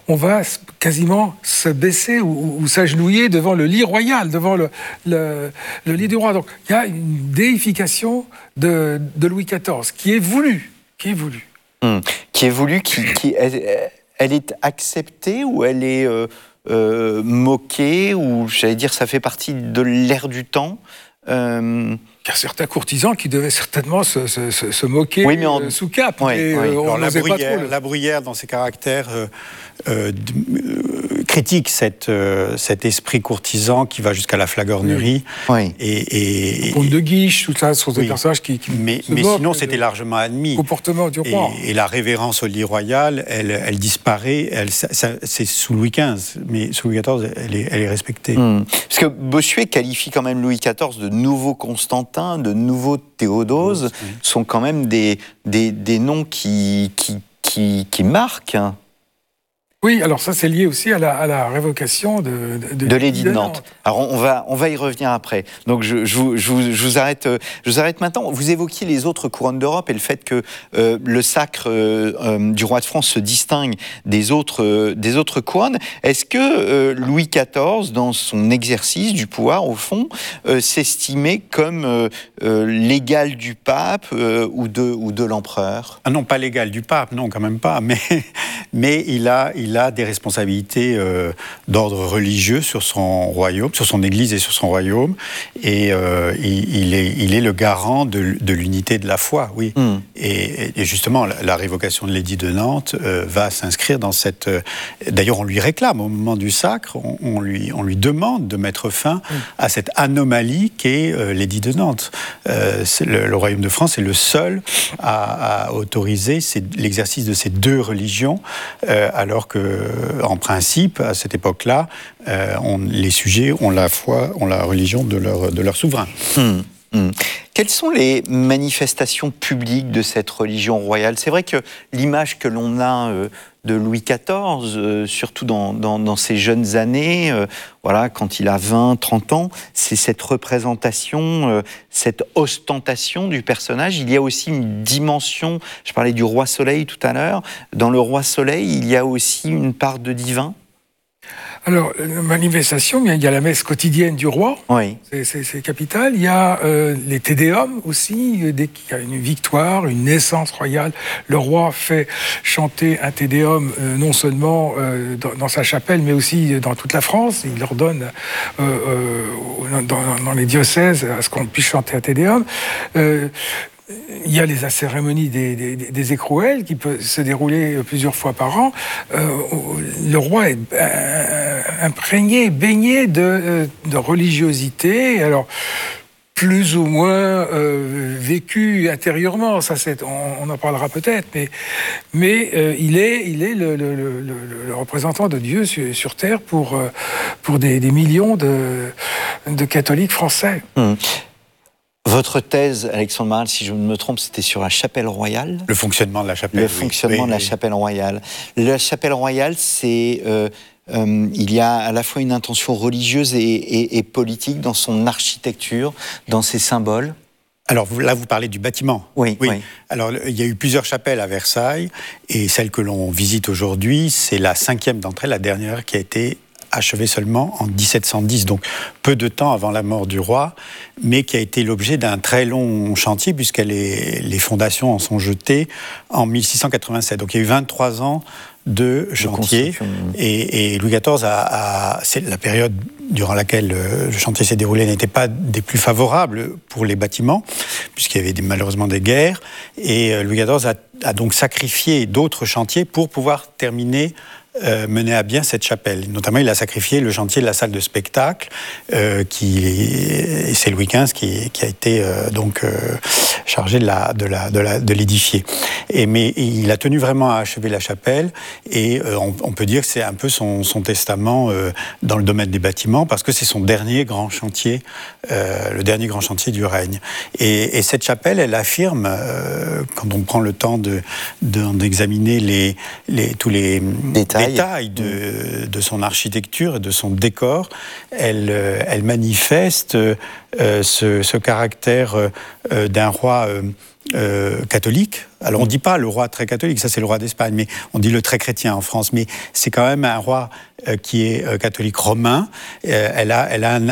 on va quasiment se baisser ou s'agenouiller devant le lit royal, devant le lit du roi. Donc il y a une déification de Louis XIV qui est voulue. Qui est voulue, elle est acceptée ou elle est moquée, ou j'allais dire ça fait partie de l'air du temps. Il y a certains courtisans qui devaient certainement se moquer sous cape. Alors, la Bruyère, dans ses caractères, critique cet esprit courtisan qui va jusqu'à la flagornerie. Et Comte de Guiche, tout ça, sont des personnages qui mais sinon, c'était largement admis. Comportement du roi. Et la révérence au lit royal, elle disparaît. C'est sous Louis XV, mais sous Louis XIV, elle est respectée. Parce que Bossuet qualifie quand même Louis XIV de nouveau Constantin, de nouveau Théodose, sont quand même des noms qui marquent. Oui, alors ça c'est lié aussi à la révocation de l'édit de Nantes. Alors on va y revenir après. Donc je vous arrête maintenant. Vous évoquiez les autres couronnes d'Europe et le fait que le sacre du roi de France se distingue des autres couronnes. Est-ce que Louis XIV, dans son exercice du pouvoir, au fond, s'estimait comme l'égal du pape ou de l'empereur? Ah non, pas l'égal du pape, non, quand même pas. Mais il a des responsabilités d'ordre religieux sur son royaume, sur son église et sur son royaume, et il est le garant de l'unité de la foi, oui. Et justement, la révocation de l'édit de Nantes va s'inscrire dans cette... D'ailleurs, on lui réclame au moment du sacre, on lui demande de mettre fin à cette anomalie qu'est l'édit de Nantes. Le royaume de France est le seul à autoriser l'exercice de ces deux religions, alors que, en principe, à cette époque-là, les sujets ont la foi, ont la religion de leur souverain. Quelles sont les manifestations publiques de cette religion royale? C'est vrai que l'image que l'on a de Louis XIV, surtout dans ses jeunes années, quand il a 20, 30 ans, c'est cette représentation, cette ostentation du personnage. Il y a aussi une dimension, je parlais du roi Soleil tout à l'heure, dans le roi Soleil, il y a aussi une part de divin. Alors, manifestation, il y a la messe quotidienne du roi, c'est capital. Il y a les Tédéums aussi, dès qu'il y a une victoire, une naissance royale, le roi fait chanter un Tédéum non seulement dans sa chapelle, mais aussi dans toute la France. Il ordonne dans les diocèses à ce qu'on puisse chanter un Tédéum. Il y a les cérémonies des écrouelles qui peuvent se dérouler plusieurs fois par an. Le roi est imprégné, baigné de religiosité. Alors, plus ou moins vécu intérieurement, ça on en parlera peut-être, mais il est le représentant de Dieu sur terre pour des millions de catholiques français. Votre thèse, Alexandre Marral, si je ne me trompe, c'était sur la chapelle royale. Le fonctionnement de la chapelle. Le fonctionnement de la chapelle royale. La chapelle royale, c'est... il y a à la fois une intention religieuse et politique dans son architecture, dans ses symboles. Alors là, vous parlez du bâtiment. Oui. Alors, il y a eu plusieurs chapelles à Versailles, et celle que l'on visite aujourd'hui, c'est la 5e d'entre elles, la dernière, qui a été achevée seulement en 1710, donc peu de temps avant la mort du roi, mais qui a été l'objet d'un très long chantier, puisque les fondations en sont jetées en 1687. Donc il y a eu 23 ans de chantier, et Louis XIV c'est la période durant laquelle le chantier s'est déroulé n'était pas des plus favorables pour les bâtiments, puisqu'il y avait malheureusement des guerres, et Louis XIV a donc sacrifié d'autres chantiers pour pouvoir mener à bien cette chapelle. Notamment, il a sacrifié le chantier de la salle de spectacle, et c'est Louis XV qui a été chargé de l'édifier. Mais il a tenu vraiment à achever la chapelle, et on peut dire que c'est un peu son testament dans le domaine des bâtiments, parce que c'est son dernier grand chantier, le dernier grand chantier du règne. Et cette chapelle, elle affirme, quand on prend le temps d'examiner tous les détails, détails de son architecture et de son décor, elle manifeste ce caractère d'un roi catholique. Alors on ne dit pas le roi très catholique, ça c'est le roi d'Espagne, mais on dit le très chrétien en France, mais c'est quand même un roi qui est catholique romain. Elle a